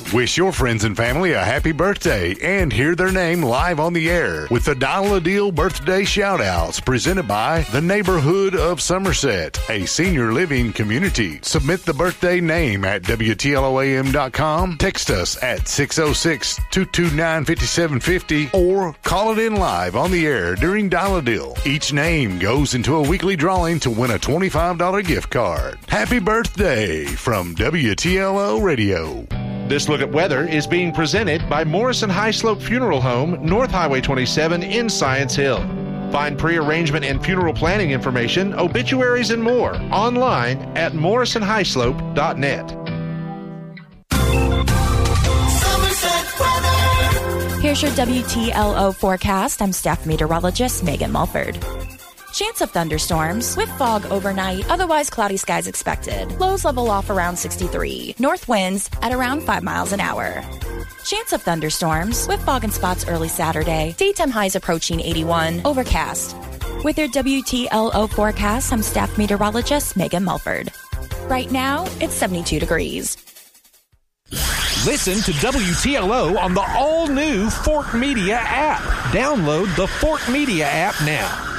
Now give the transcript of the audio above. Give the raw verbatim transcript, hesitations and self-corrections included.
Wish your friends and family a happy birthday and hear their name live on the air with the Dial a Deal birthday shout-outs presented by the Neighborhood of Somerset, a senior living community. Submit the birthday name at W T L O A M dot com, text us at six oh six, two two nine, five seven five oh, or call it in live on the air during Dial a Deal. Each name goes into a weekly drawing to win a twenty-five dollars gift card. Happy birthday from W T L O Radio. This Look at Weather is being presented by Morrison High Slope Funeral Home, North Highway twenty-seven in Science Hill. Find pre-arrangement and funeral planning information, obituaries, and more online at morrison high slope dot net. Here's your W T L O forecast. I'm staff meteorologist Megan Mulford. Chance of thunderstorms with fog overnight, otherwise cloudy skies expected. Lows level off around sixty-three. North winds at around five miles an hour. Chance of thunderstorms with fog in spots early Saturday. Daytime highs approaching eighty-one. Overcast. With your W T L O forecast, I'm staff meteorologist Megan Mulford. Right now, it's seventy-two degrees. Listen to W T L O on the all-new Fork Media app. Download the Fork Media app now.